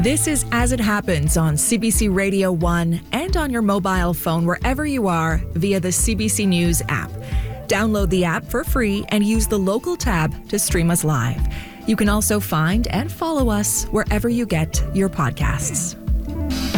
This is As It Happens on CBC Radio 1 and on your mobile phone wherever you are via the CBC News app. Download the app for free and use the local tab to stream us live. You can also find and follow us wherever you get your podcasts.